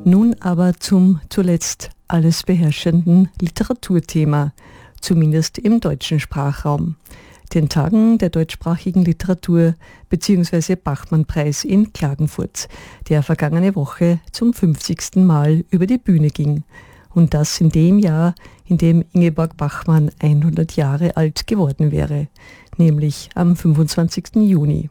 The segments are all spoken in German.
Nun aber zum zuletzt alles beherrschenden Literaturthema, zumindest im deutschen Sprachraum, den Tagen der deutschsprachigen Literatur bzw. Bachmann-Preis in Klagenfurt, der vergangene Woche zum 50. Mal über die Bühne ging. Und das in dem Jahr, in dem Ingeborg Bachmann 100 Jahre alt geworden wäre, nämlich am 25. Juni.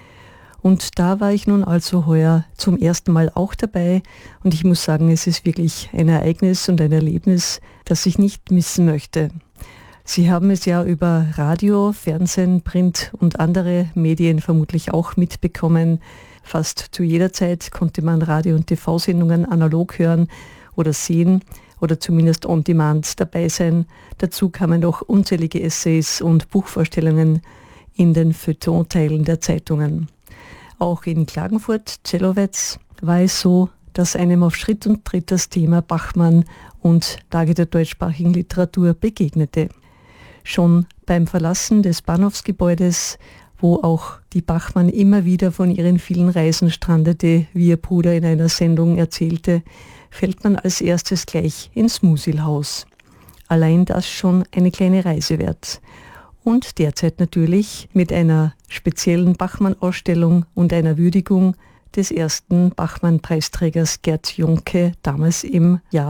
Und da war ich nun also heuer zum ersten Mal auch dabei und ich muss sagen, es ist wirklich ein Ereignis und ein Erlebnis, das ich nicht missen möchte. Sie haben es ja über Radio, Fernsehen, Print und andere Medien vermutlich auch mitbekommen. Fast zu jeder Zeit konnte man Radio- und TV-Sendungen analog hören oder sehen oder zumindest on demand dabei sein. Dazu kamen noch unzählige Essays und Buchvorstellungen in den Feuilleton-Teilen der Zeitungen. Auch in Klagenfurt, Cellowetz, war es so, dass einem auf Schritt und Tritt das Thema Bachmann und Tage der deutschsprachigen Literatur begegnete. Schon beim Verlassen des Bahnhofsgebäudes, wo auch die Bachmann immer wieder von ihren vielen Reisen strandete, wie ihr Bruder in einer Sendung erzählte, fällt man als erstes gleich ins Musilhaus. Allein das schon eine kleine Reise wert. Und derzeit natürlich mit einer speziellen Bachmann-Ausstellung und einer Würdigung des ersten Bachmann-Preisträgers Gerd Jonke, damals im Jahr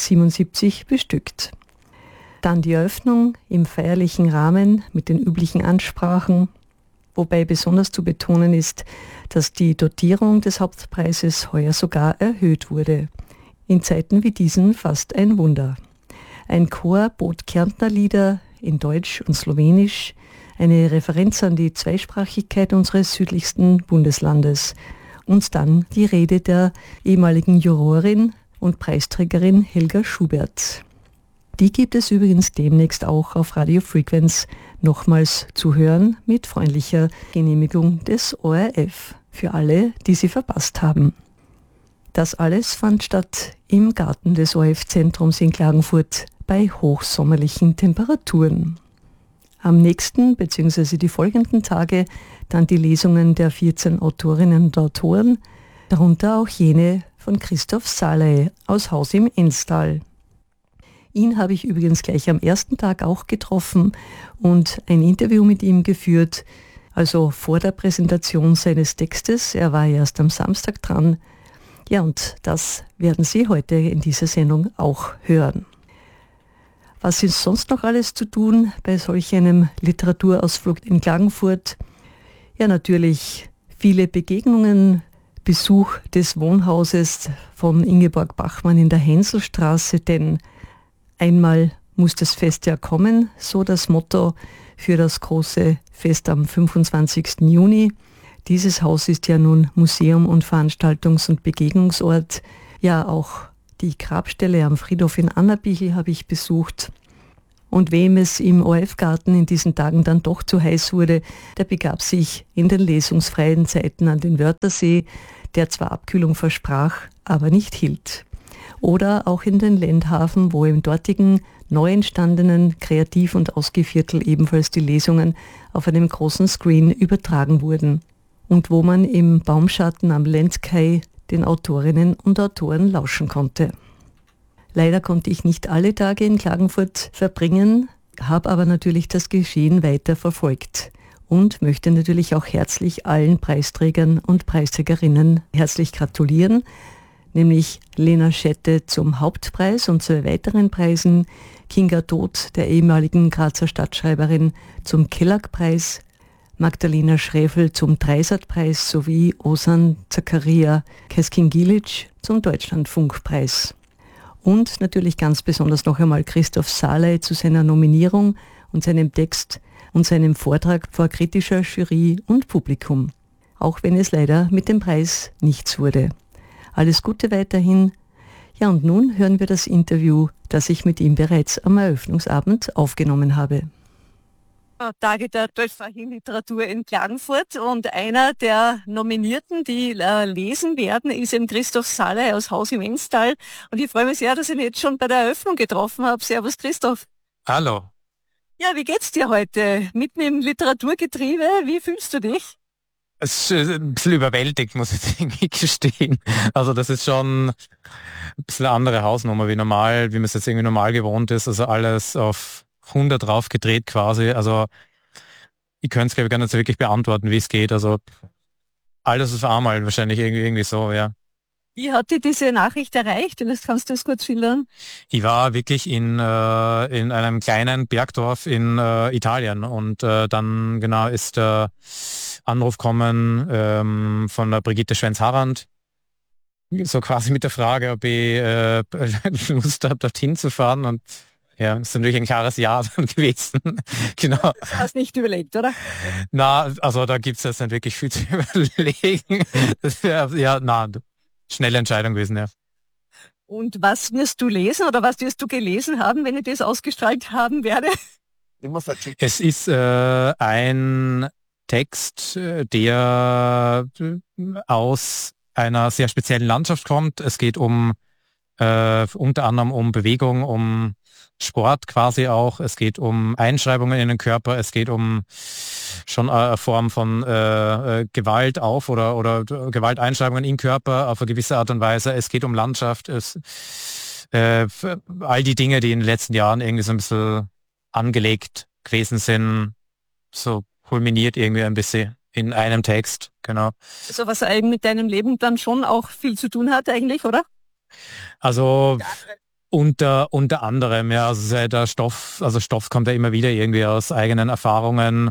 1977 bestückt. Dann die Eröffnung im feierlichen Rahmen mit den üblichen Ansprachen, wobei besonders zu betonen ist, dass die Dotierung des Hauptpreises heuer sogar erhöht wurde. In Zeiten wie diesen fast ein Wunder. Ein Chor bot Kärntner Lieder in Deutsch und Slowenisch, eine Referenz an die Zweisprachigkeit unseres südlichsten Bundeslandes und dann die Rede der ehemaligen Jurorin und Preisträgerin Helga Schubert. Die gibt es übrigens demnächst auch auf Radio Frequenz nochmals zu hören mit freundlicher Genehmigung des ORF für alle, die sie verpasst haben. Das alles fand statt im Garten des ORF-Zentrums in Klagenfurt bei hochsommerlichen Temperaturen. Am nächsten bzw. die folgenden Tage dann die Lesungen der 14 Autorinnen und Autoren, darunter auch jene von Christoph Saley aus Haus im Enstal. Ihn habe ich übrigens gleich am ersten Tag auch getroffen und ein Interview mit ihm geführt, also vor der Präsentation seines Textes. Er war erst am Samstag dran. Ja, und das werden Sie heute in dieser Sendung auch hören. Was ist sonst noch alles zu tun bei solch einem Literaturausflug in Klagenfurt? Ja, natürlich viele Begegnungen, Besuch des Wohnhauses von Ingeborg Bachmann in der Hänselstraße, denn einmal muss das Fest ja kommen, so das Motto für das große Fest am 25. Juni. Dieses Haus ist ja nun Museum und Veranstaltungs- und Begegnungsort. Ja, auch die Grabstelle am Friedhof in Annabichel habe ich besucht. Und wem es im ORF-Garten in diesen Tagen dann doch zu heiß wurde, der begab sich in den lesungsfreien Zeiten an den Wörthersee, der zwar Abkühlung versprach, aber nicht hielt. Oder auch in den Lendhafen, wo im dortigen neu entstandenen Kreativ- und Ausgeviertel ebenfalls die Lesungen auf einem großen Screen übertragen wurden. Und wo man im Baumschatten am Lendkai den Autorinnen und Autoren lauschen konnte. Leider konnte ich nicht alle Tage in Klagenfurt verbringen, habe aber natürlich das Geschehen weiter verfolgt und möchte natürlich auch herzlich allen Preisträgern und Preisträgerinnen herzlich gratulieren, nämlich Lena Schette zum Hauptpreis und 2 weiteren Preisen, Kinga Todt, der ehemaligen Grazer Stadtschreiberin, zum Kellag-Preis, Magdalena Schräfel zum Dreisat-Preis sowie Osan Zakaria Keskin-Gilic zum Deutschlandfunkpreis. Und natürlich ganz besonders noch einmal Christoph Saley zu seiner Nominierung und seinem Text und seinem Vortrag vor kritischer Jury und Publikum. Auch wenn es leider mit dem Preis nichts wurde. Alles Gute weiterhin. Ja, und nun hören wir das Interview, das ich mit ihm bereits am Eröffnungsabend aufgenommen habe. Tage der deutschsprachigen Literatur in Klagenfurt und einer der Nominierten, die lesen werden, ist eben Christoph Saley aus Haus im Enstal und ich freue mich sehr, dass ich ihn jetzt schon bei der Eröffnung getroffen habe. Servus Christoph. Hallo. Ja, wie geht's dir heute? Mitten im Literaturgetriebe, wie fühlst du dich? Es ist ein bisschen überwältigt, muss ich irgendwie gestehen. Also das ist schon ein bisschen eine andere Hausnummer wie normal, wie man es jetzt irgendwie normal gewohnt ist. Also alles auf 100 drauf gedreht quasi. Also ich könnte es, glaube ich, gar nicht so wirklich beantworten, wie es geht. Also alles auf einmal wahrscheinlich irgendwie so, ja. Wie hat dir diese Nachricht erreicht? Vielleicht kannst du es kurz schildern. Ich war wirklich in einem kleinen Bergdorf in Italien und dann genau ist der Anruf kommen von der Brigitte Schwenz-Harand, so quasi mit der Frage, ob ich Lust habe, dorthin zu fahren und ja, ist natürlich ein klares Ja dann gewesen. Genau. Das hast du nicht überlegt, oder? Na, also da gibt es jetzt nicht wirklich viel zu überlegen. Das wär, ja, na, schnelle Entscheidung gewesen, ja. Und was wirst du lesen oder was wirst du gelesen haben, wenn ich das ausgestrahlt haben werde? Es ist ein Text, der aus einer sehr speziellen Landschaft kommt. Es geht unter anderem um Bewegung, um Sport quasi auch. Es geht um Einschreibungen in den Körper. Es geht um schon eine Form von Gewalt oder Gewalteinschreibungen im Körper auf eine gewisse Art und Weise. Es geht um Landschaft. All die Dinge, die in den letzten Jahren irgendwie so ein bisschen angelegt gewesen sind, so kulminiert irgendwie ein bisschen in einem Text, genau. Also was eigentlich mit deinem Leben dann schon auch viel zu tun hat eigentlich, oder? Also unter anderem, ja, also der Stoff kommt ja immer wieder irgendwie aus eigenen Erfahrungen,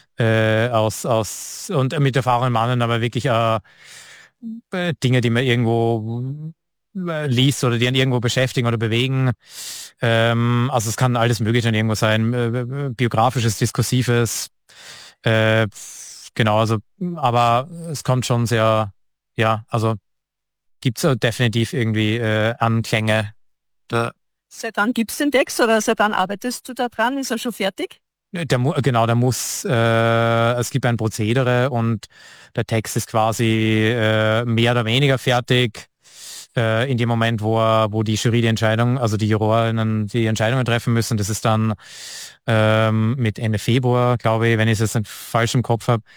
und mit Erfahrungen meinen aber wirklich Dinge, die man irgendwo liest oder die einen irgendwo beschäftigen oder bewegen. Also es kann alles Mögliche dann irgendwo sein, biografisches, diskursives, äh, genau, also, aber es kommt schon sehr, ja, also gibt es definitiv irgendwie Anklänge. Seit wann gibt's den Text oder seit wann arbeitest du da dran? Ist er schon fertig? Genau, es gibt ein Prozedere und der Text ist quasi mehr oder weniger fertig in dem Moment, wo die Jury die Entscheidung, also die Jurorinnen die Entscheidungen treffen müssen. Das ist dann mit Ende Februar, glaube ich, wenn ich es jetzt nicht falsch im Kopf habe.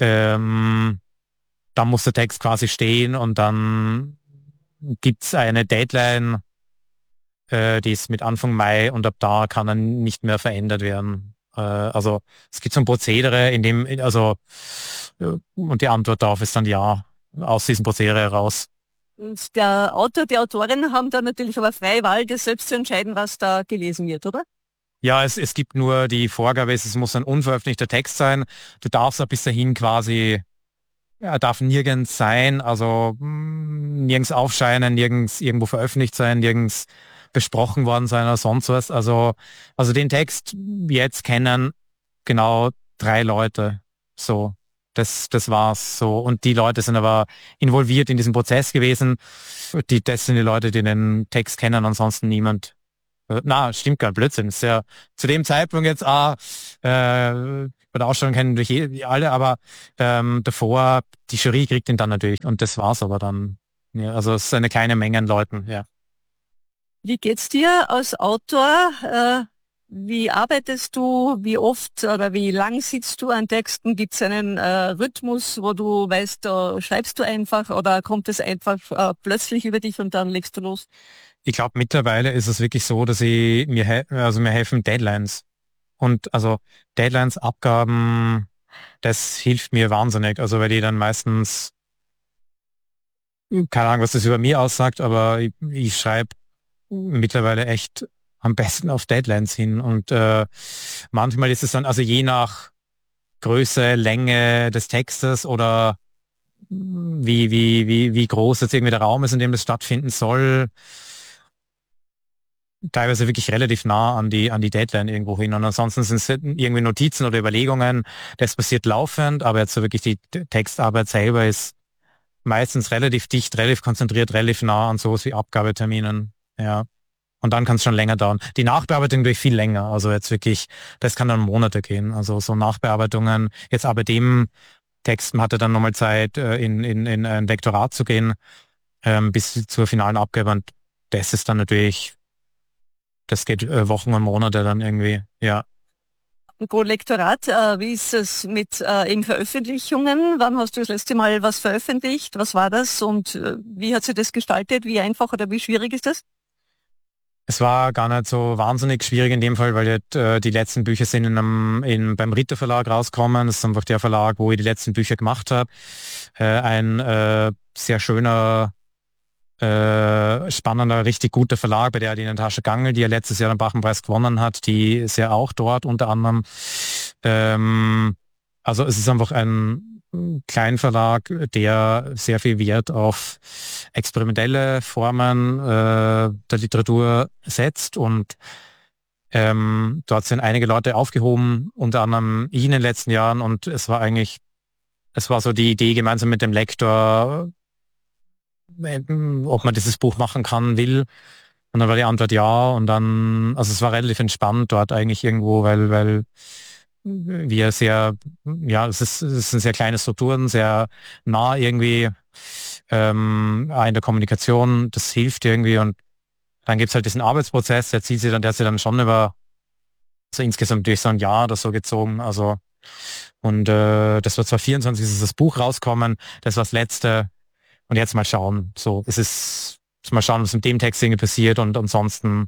Dann muss der Text quasi stehen und dann gibt's eine Deadline, die ist mit Anfang Mai und ab da kann er nicht mehr verändert werden. Also es gibt so ein Prozedere, in dem, und die Antwort darauf ist dann ja, aus diesem Prozedere heraus. Und der Autor, die Autorin haben da natürlich aber freie Wahl, das selbst zu entscheiden, was da gelesen wird, oder? Ja, es gibt nur die Vorgabe, es muss ein unveröffentlichter Text sein. Du darfst ja bis dahin quasi, ja, darf nirgends sein, also nirgends aufscheinen, nirgends irgendwo veröffentlicht sein, nirgends besprochen worden sein oder sonst was. Also den Text jetzt kennen genau 3 Leute. So, das war's so. Und die Leute sind aber involviert in diesem Prozess gewesen. Das sind die Leute, die den Text kennen, ansonsten niemand. Na, stimmt gar, Blödsinn. Ist ja zu dem Zeitpunkt jetzt bei der Ausstellung kennen durch alle, aber davor, die Jury kriegt ihn dann natürlich und das war's aber dann. Ja, also es ist eine kleine Menge an Leuten, ja. Wie geht's dir als Autor? Wie arbeitest du? Wie oft oder wie lang sitzt du an Texten? Gibt es einen Rhythmus, wo du weißt, da schreibst du einfach oder kommt es einfach plötzlich über dich und dann legst du los? Ich glaube, mittlerweile ist es wirklich so, dass mir helfen Deadlines. Und also Deadlines, Abgaben, das hilft mir wahnsinnig. Also weil die dann meistens, keine Ahnung, was das über mir aussagt, aber ich schreibe mittlerweile echt am besten auf Deadlines hin. Und manchmal ist es dann, also je nach Größe, Länge des Textes oder wie groß jetzt irgendwie der Raum ist, in dem das stattfinden soll, teilweise wirklich relativ nah an die Deadline irgendwo hin. Und ansonsten sind es irgendwie Notizen oder Überlegungen. Das passiert laufend, aber jetzt so wirklich die Textarbeit selber ist meistens relativ dicht, relativ konzentriert, relativ nah an sowas wie Abgabeterminen. Ja. Und dann kann es schon länger dauern. Die Nachbearbeitung durch viel länger. Also jetzt wirklich, das kann dann Monate gehen. Also so Nachbearbeitungen. Jetzt aber dem Text, man hatte dann nochmal Zeit, in ein Lektorat zu gehen, bis zur finalen Abgabe. Und das ist dann natürlich, das geht Wochen und Monate dann irgendwie, ja. Pro-Lektorat. Wie ist es mit eben Veröffentlichungen? Wann hast du das letzte Mal was veröffentlicht? Was war das und wie hat sich das gestaltet? Wie einfach oder wie schwierig ist das? Es war gar nicht so wahnsinnig schwierig in dem Fall, weil die letzten Bücher sind beim Ritter Verlag rausgekommen. Das ist einfach der Verlag, wo ich die letzten Bücher gemacht habe. Ein sehr schöner, spannender, richtig guter Verlag, bei der die Natascha Gangl, die ja letztes Jahr den Bachenpreis gewonnen hat, die ist ja auch dort unter anderem. Also es ist einfach ein Kleinverlag, der sehr viel Wert auf experimentelle Formen der Literatur setzt und dort sind einige Leute aufgehoben, unter anderem ich in den letzten Jahren und es war so die Idee gemeinsam mit dem Lektor, ob man dieses Buch machen kann, will. Und dann war die Antwort ja und dann, also es war relativ entspannt dort eigentlich irgendwo, weil wir sehr, ja, es sind sehr kleine Strukturen, sehr nah irgendwie auch in der Kommunikation, das hilft irgendwie und dann gibt's halt diesen Arbeitsprozess, der sich dann schon über so insgesamt durch so ein Jahr oder so gezogen, also und das war 2024 ist das Buch rauskommen, das war das letzte und jetzt mal schauen, so mal schauen, was mit dem Text irgendwie passiert und ansonsten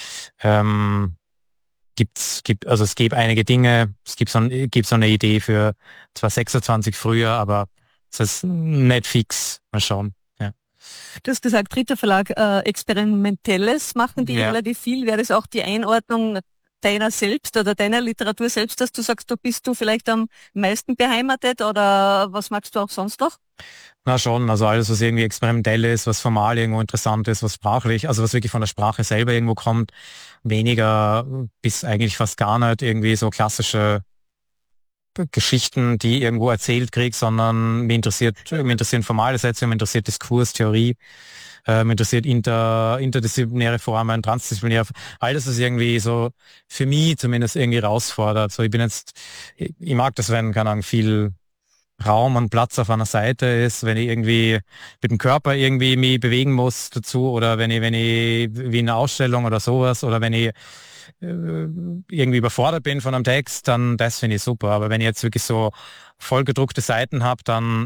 es gibt einige Dinge, es gibt so eine Idee für 2026 früher, aber es ist nicht fix. Mal schauen. Ja. Du hast gesagt, dritter Verlag, Experimentelles machen die relativ viel. Wäre das auch die Einordnung deiner selbst oder deiner Literatur selbst, dass du sagst, du bist vielleicht am meisten beheimatet oder was magst du auch sonst noch? Na schon, also alles, was irgendwie experimentell ist, was formal irgendwo interessant ist, was sprachlich, also was wirklich von der Sprache selber irgendwo kommt, weniger bis eigentlich fast gar nicht irgendwie so klassische Geschichten, die ich irgendwo erzählt krieg, sondern mich interessieren formale Sätze, mich interessiert Diskurs, Theorie, mich interessiert interdisziplinäre Formen, transdisziplinäre, alles ist irgendwie so für mich zumindest irgendwie herausfordert. So ich mag das, wenn, keine Ahnung, viel Raum und Platz auf einer Seite ist, wenn ich irgendwie mit dem Körper irgendwie mich bewegen muss dazu oder wenn ich wie in einer Ausstellung oder sowas oder wenn ich irgendwie überfordert bin von einem Text, dann das finde ich super. Aber wenn ich jetzt wirklich so vollgedruckte Seiten habe, dann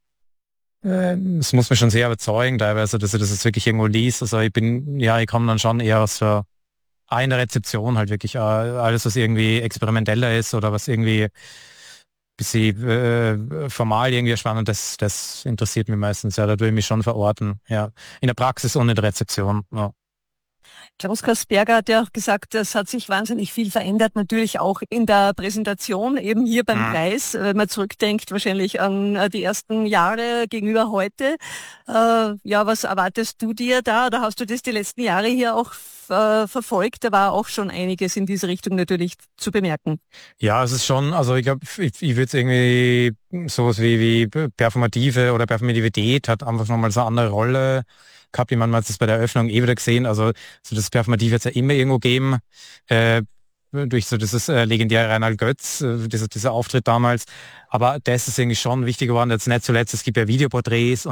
es muss mich schon sehr überzeugen teilweise, dass ich das jetzt wirklich irgendwo liest. Also ich komme dann schon eher aus der in der Rezeption halt wirklich alles, was irgendwie experimenteller ist oder was irgendwie bisschen formal irgendwie spannend, das interessiert mich meistens, ja, da tue ich mich schon verorten, ja. In der Praxis und in der Rezeption, ja. Klaus Kasperger hat ja auch gesagt, es hat sich wahnsinnig viel verändert, natürlich auch in der Präsentation, eben hier beim Preis, wenn man zurückdenkt wahrscheinlich an die ersten Jahre gegenüber heute. Was erwartest du dir da oder hast du das die letzten Jahre hier auch verfolgt? Da war auch schon einiges in diese Richtung natürlich zu bemerken. Ja, es ist schon, also ich glaube, ich würde es irgendwie sowas wie Performative oder Performativität hat einfach nochmal so eine andere Rolle gehabt. Ich meine, man hat es bei der Eröffnung wieder gesehen, also so das Performative wird es ja immer irgendwo geben, durch so dieses legendäre Reinhard Götz, dieser Auftritt damals. Aber das ist irgendwie schon wichtig geworden, jetzt nicht zuletzt, es gibt ja Videoporträts und